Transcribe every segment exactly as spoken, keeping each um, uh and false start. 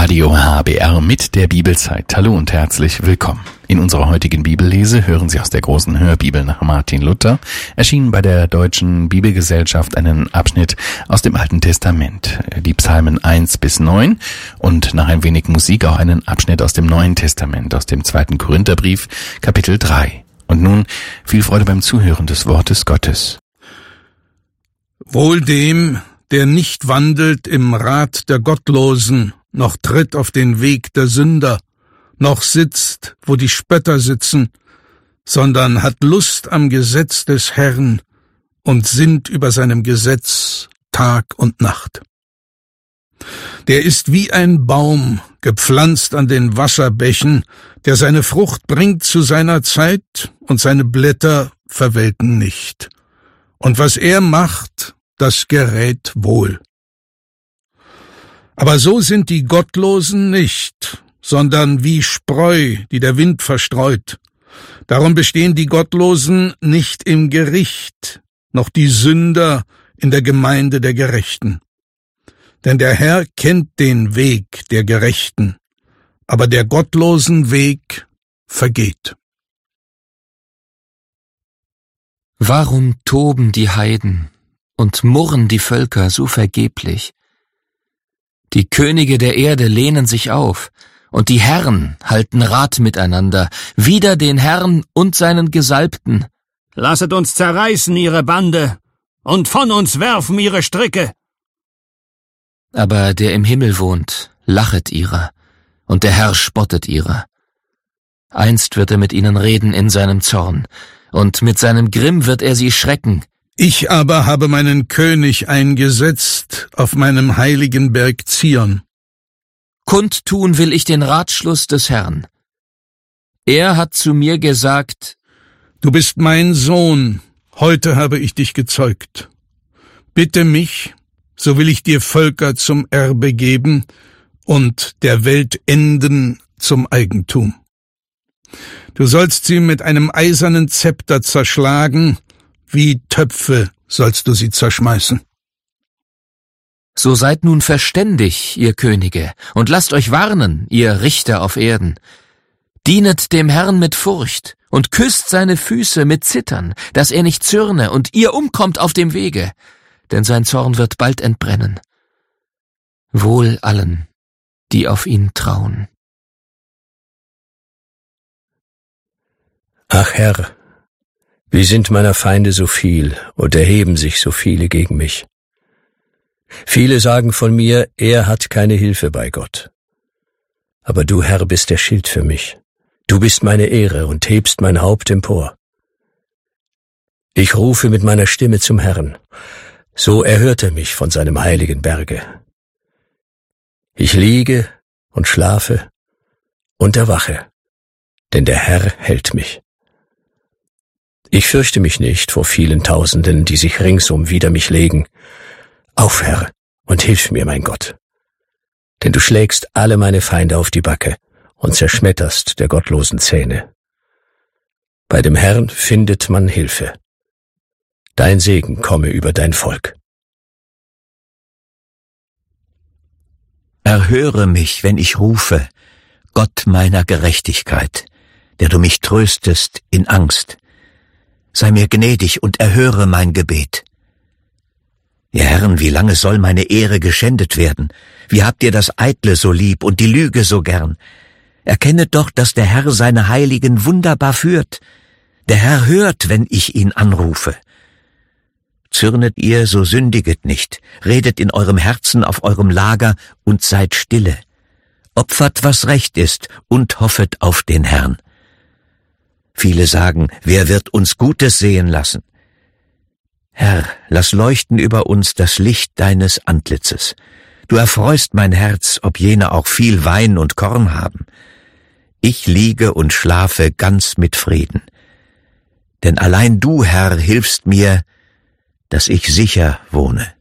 Radio H B R mit der Bibelzeit. Hallo und herzlich willkommen. In unserer heutigen Bibellese hören Sie aus der großen Hörbibel nach Martin Luther, erschienen bei der Deutschen Bibelgesellschaft, einen Abschnitt aus dem Alten Testament, die Psalmen eins bis neun und nach ein wenig Musik auch einen Abschnitt aus dem Neuen Testament, aus dem zweiten Korintherbrief, Kapitel drei. Und nun viel Freude beim Zuhören des Wortes Gottes. Wohl dem, der nicht wandelt im Rat der Gottlosen, noch tritt auf den Weg der Sünder, noch sitzt, wo die Spötter sitzen, sondern hat Lust am Gesetz des Herrn und sinnt über seinem Gesetz Tag und Nacht. Der ist wie ein Baum, gepflanzt an den Wasserbächen, der seine Frucht bringt zu seiner Zeit und seine Blätter verwelken nicht. Und was er macht, das gerät wohl. Aber so sind die Gottlosen nicht, sondern wie Spreu, die der Wind verstreut. Darum bestehen die Gottlosen nicht im Gericht, noch die Sünder in der Gemeinde der Gerechten. Denn der Herr kennt den Weg der Gerechten, aber der gottlosen Weg vergeht. Warum toben die Heiden und murren die Völker so vergeblich? Die Könige der Erde lehnen sich auf, und die Herren halten Rat miteinander, wider den Herrn und seinen Gesalbten. Lasset uns zerreißen ihre Bande und von uns werfen ihre Stricke. Aber der im Himmel wohnt, lachet ihrer, und der Herr spottet ihrer. Einst wird er mit ihnen reden in seinem Zorn, und mit seinem Grimm wird er sie schrecken. Ich aber habe meinen König eingesetzt auf meinem heiligen Berg Zion. Kundtun will ich den Ratschluss des Herrn. Er hat zu mir gesagt: Du bist mein Sohn, heute habe ich dich gezeugt. Bitte mich, so will ich dir Völker zum Erbe geben und der Welt Enden zum Eigentum. Du sollst sie mit einem eisernen Zepter zerschlagen, wie Töpfe sollst du sie zerschmeißen. So seid nun verständig, ihr Könige, und lasst euch warnen, ihr Richter auf Erden. Dienet dem Herrn mit Furcht und küsst seine Füße mit Zittern, dass er nicht zürne und ihr umkommt auf dem Wege, denn sein Zorn wird bald entbrennen. Wohl allen, die auf ihn trauen. Ach Herr, wie sind meiner Feinde so viel und erheben sich so viele gegen mich. Viele sagen von mir, er hat keine Hilfe bei Gott. Aber du, Herr, bist der Schild für mich. Du bist meine Ehre und hebst mein Haupt empor. Ich rufe mit meiner Stimme zum Herrn, so erhört er mich von seinem heiligen Berge. Ich liege und schlafe und erwache, denn der Herr hält mich. Ich fürchte mich nicht vor vielen Tausenden, die sich ringsum wider mich legen. Auf, Herr, und hilf mir, mein Gott. Denn du schlägst alle meine Feinde auf die Backe und zerschmetterst der gottlosen Zähne. Bei dem Herrn findet man Hilfe. Dein Segen komme über dein Volk. Erhöre mich, wenn ich rufe, Gott meiner Gerechtigkeit, der du mich tröstest in Angst. Sei mir gnädig und erhöre mein Gebet. Ihr Herren, wie lange soll meine Ehre geschändet werden? Wie habt ihr das Eitle so lieb und die Lüge so gern? Erkennet doch, dass der Herr seine Heiligen wunderbar führt. Der Herr hört, wenn ich ihn anrufe. Zürnet ihr, so sündiget nicht. Redet in eurem Herzen auf eurem Lager und seid stille. Opfert, was recht ist, und hoffet auf den Herrn. Viele sagen, wer wird uns Gutes sehen lassen? Herr, lass leuchten über uns das Licht deines Antlitzes. Du erfreust mein Herz, ob jene auch viel Wein und Korn haben. Ich liege und schlafe ganz mit Frieden. Denn allein du, Herr, hilfst mir, dass ich sicher wohne.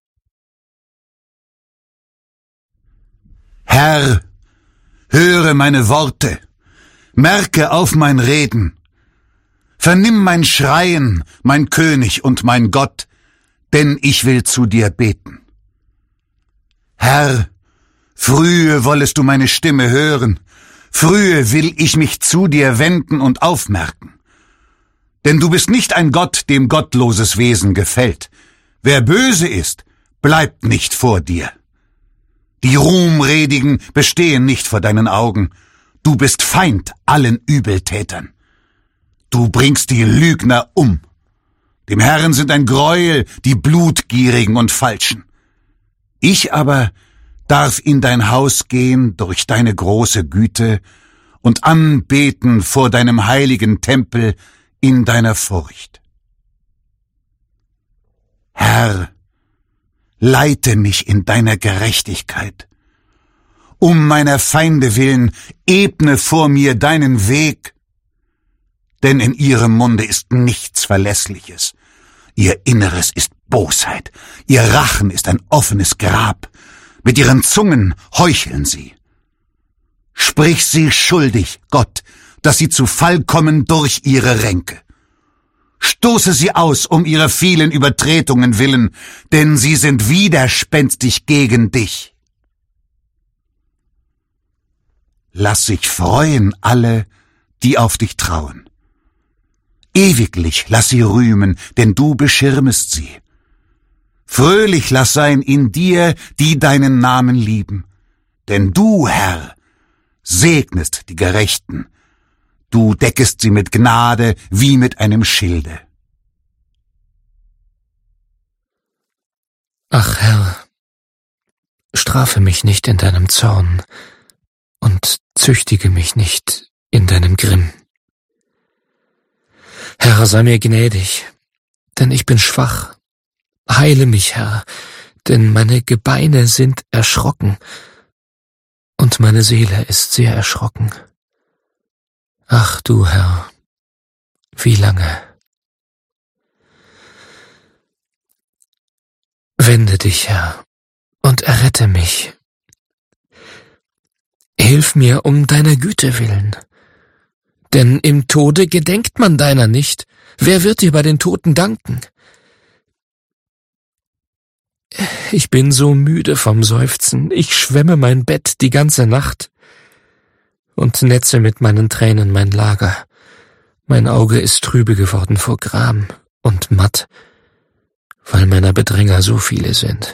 Herr, höre meine Worte. Merke auf mein Reden. Vernimm mein Schreien, mein König und mein Gott, denn ich will zu dir beten. Herr, Frühe wollest du meine Stimme hören, frühe will ich mich zu dir wenden und aufmerken. Denn du bist nicht ein Gott, dem gottloses Wesen gefällt. Wer böse ist, bleibt nicht vor dir. Die Ruhmredigen bestehen nicht vor deinen Augen. Du bist Feind allen Übeltätern. Du bringst die Lügner um. Dem Herrn sind ein Greuel die Blutgierigen und Falschen. Ich aber darf in dein Haus gehen durch deine große Güte und anbeten vor deinem heiligen Tempel in deiner Furcht. Herr, leite mich in deiner Gerechtigkeit. Um meiner Feinde willen ebne vor mir deinen Weg, denn in ihrem Munde ist nichts Verlässliches. Ihr Inneres ist Bosheit, ihr Rachen ist ein offenes Grab, mit ihren Zungen heucheln sie. Sprich sie schuldig, Gott, dass sie zu Fall kommen durch ihre Ränke. Stoße sie aus um ihrer vielen Übertretungen willen, denn sie sind widerspenstig gegen dich. Lass sich freuen alle, die auf dich trauen. Ewiglich lass sie rühmen, denn du beschirmest sie. Fröhlich lass sein in dir, die deinen Namen lieben. Denn du, Herr, segnest die Gerechten. Du deckest sie mit Gnade wie mit einem Schilde. Ach Herr, strafe mich nicht in deinem Zorn und züchtige mich nicht in deinem Grimm. Herr, sei mir gnädig, denn ich bin schwach. Heile mich, Herr, denn meine Gebeine sind erschrocken und meine Seele ist sehr erschrocken. Ach du, Herr, wie lange? Wende dich, Herr, und errette mich. Hilf mir um deiner Güte willen. Denn im Tode gedenkt man deiner nicht. Wer wird dir bei den Toten danken? Ich bin so müde vom Seufzen, ich schwemme mein Bett die ganze Nacht und netze mit meinen Tränen mein Lager. Mein Auge ist trübe geworden vor Gram und matt, weil meiner Bedränger so viele sind.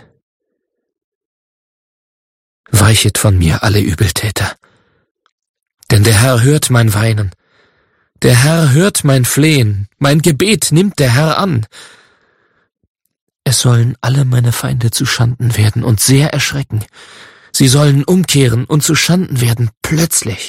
Weichet von mir alle Übeltäter, denn der Herr hört mein Weinen. Der Herr hört mein Flehen, mein Gebet nimmt der Herr an. Es sollen alle meine Feinde zu Schanden werden und sehr erschrecken. Sie sollen umkehren und zu Schanden werden plötzlich.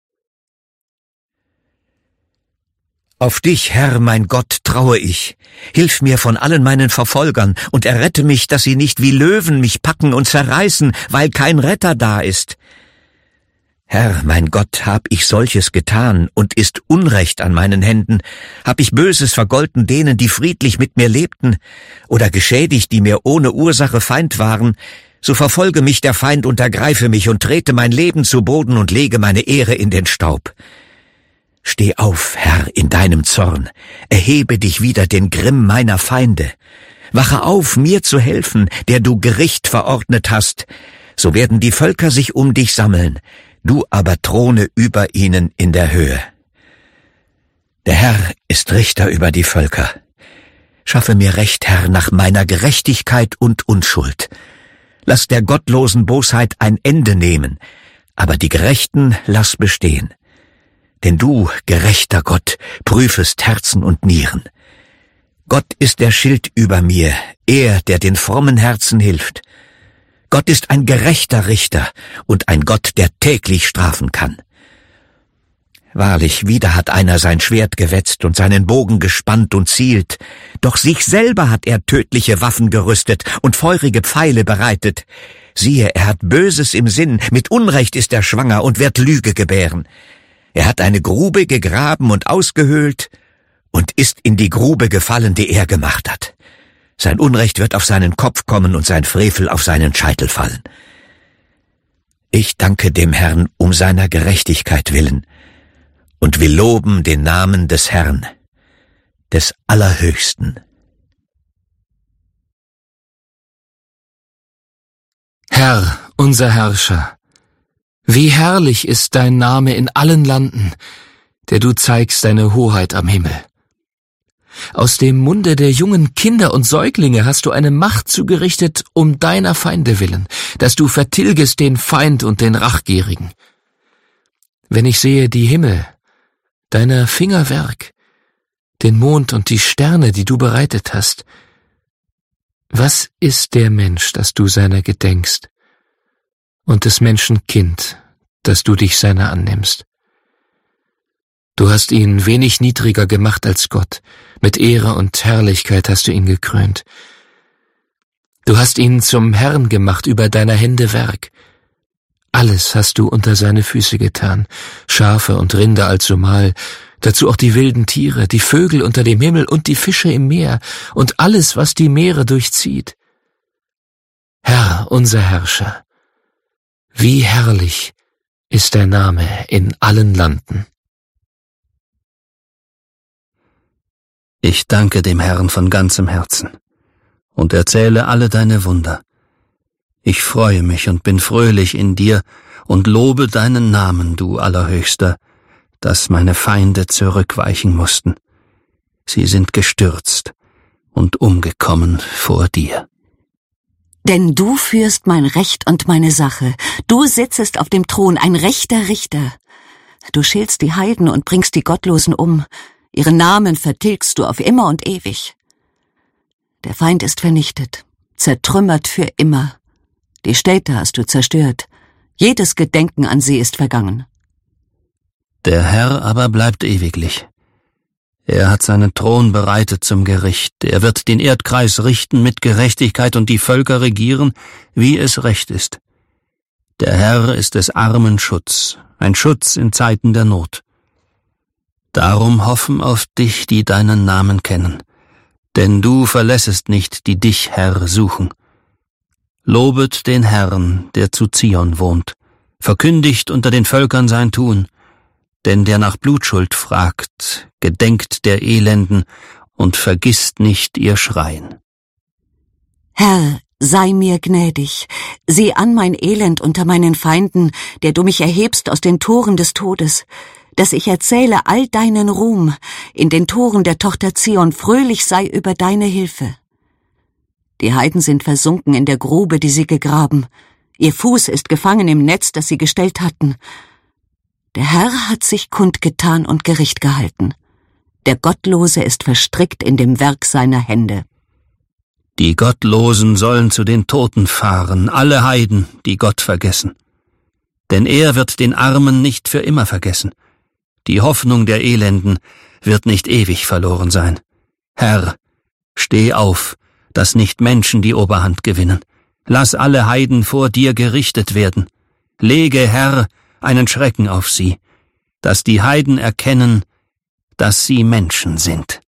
Auf dich, Herr, mein Gott, traue ich. Hilf mir von allen meinen Verfolgern und errette mich, dass sie nicht wie Löwen mich packen und zerreißen, weil kein Retter da ist. Herr, mein Gott, hab ich solches getan und ist Unrecht an meinen Händen? Hab ich Böses vergolten denen, die friedlich mit mir lebten, oder geschädigt, die mir ohne Ursache Feind waren? So verfolge mich der Feind und ergreife mich und trete mein Leben zu Boden und lege meine Ehre in den Staub. Steh auf, Herr, in deinem Zorn, erhebe dich wider den Grimm meiner Feinde. Wache auf, mir zu helfen, der du Gericht verordnet hast. So werden die Völker sich um dich sammeln, du aber throne über ihnen in der Höhe. Der Herr ist Richter über die Völker. Schaffe mir Recht, Herr, nach meiner Gerechtigkeit und Unschuld. Lass der gottlosen Bosheit ein Ende nehmen, aber die Gerechten lass bestehen. Denn du, gerechter Gott, prüfest Herzen und Nieren. Gott ist der Schild über mir, er, der den frommen Herzen hilft. Gott ist ein gerechter Richter und ein Gott, der täglich strafen kann. Wahrlich, wieder hat einer sein Schwert gewetzt und seinen Bogen gespannt und zielt, doch sich selber hat er tödliche Waffen gerüstet und feurige Pfeile bereitet. Siehe, er hat Böses im Sinn, mit Unrecht ist er schwanger und wird Lüge gebären. Er hat eine Grube gegraben und ausgehöhlt und ist in die Grube gefallen, die er gemacht hat. Sein Unrecht wird auf seinen Kopf kommen und sein Frevel auf seinen Scheitel fallen. Ich danke dem Herrn um seiner Gerechtigkeit willen und will loben den Namen des Herrn, des Allerhöchsten. Herr, unser Herrscher, wie herrlich ist dein Name in allen Landen, der du zeigst deine Hoheit am Himmel. Aus dem Munde der jungen Kinder und Säuglinge hast du eine Macht zugerichtet um deiner Feinde willen, dass du vertilgest den Feind und den Rachgierigen. Wenn ich sehe die Himmel, deiner Finger Werk, den Mond und die Sterne, die du bereitet hast, was ist der Mensch, dass du seiner gedenkst, und des Menschen Kind, dass du dich seiner annimmst? Du hast ihn wenig niedriger gemacht als Gott, mit Ehre und Herrlichkeit hast du ihn gekrönt. Du hast ihn zum Herrn gemacht über deiner Hände Werk. Alles hast du unter seine Füße getan, Schafe und Rinder allzumal, dazu auch die wilden Tiere, die Vögel unter dem Himmel und die Fische im Meer und alles, was die Meere durchzieht. Herr, unser Herrscher, wie herrlich ist dein Name in allen Landen. Ich danke dem Herrn von ganzem Herzen und erzähle alle deine Wunder. Ich freue mich und bin fröhlich in dir und lobe deinen Namen, du Allerhöchster, dass meine Feinde zurückweichen mussten. Sie sind gestürzt und umgekommen vor dir. Denn du führst mein Recht und meine Sache. Du sitzest auf dem Thron, ein rechter Richter. Du schälst die Heiden und bringst die Gottlosen um. Ihren Namen vertilgst du auf immer und ewig. Der Feind ist vernichtet, zertrümmert für immer. Die Städte hast du zerstört. Jedes Gedenken an sie ist vergangen. Der Herr aber bleibt ewiglich. Er hat seinen Thron bereitet zum Gericht. Er wird den Erdkreis richten mit Gerechtigkeit und die Völker regieren, wie es recht ist. Der Herr ist des Armen Schutz, ein Schutz in Zeiten der Not. Darum hoffen auf dich, die deinen Namen kennen, denn du verlässest nicht, die dich, Herr, suchen. Lobet den Herrn, der zu Zion wohnt, verkündigt unter den Völkern sein Tun, denn der nach Blutschuld fragt, gedenkt der Elenden und vergisst nicht ihr Schreien. Herr, sei mir gnädig, sieh an mein Elend unter meinen Feinden, der du mich erhebst aus den Toren des Todes, dass ich erzähle all deinen Ruhm, in den Toren der Tochter Zion fröhlich sei über deine Hilfe. Die Heiden sind versunken in der Grube, die sie gegraben. Ihr Fuß ist gefangen im Netz, das sie gestellt hatten. Der Herr hat sich kundgetan und Gericht gehalten. Der Gottlose ist verstrickt in dem Werk seiner Hände. Die Gottlosen sollen zu den Toten fahren, alle Heiden, die Gott vergessen. Denn er wird den Armen nicht für immer vergessen. Die Hoffnung der Elenden wird nicht ewig verloren sein. Herr, steh auf, dass nicht Menschen die Oberhand gewinnen. Lass alle Heiden vor dir gerichtet werden. Lege, Herr, einen Schrecken auf sie, dass die Heiden erkennen, dass sie Menschen sind.